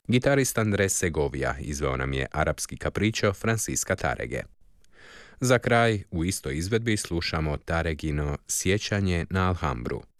Gitarist Andres Segovia izveo nam je arapski kapričo Francisca Tarege. Za kraj, u istoj izvedbi slušamo Taregino Sjećanje na Alhambru.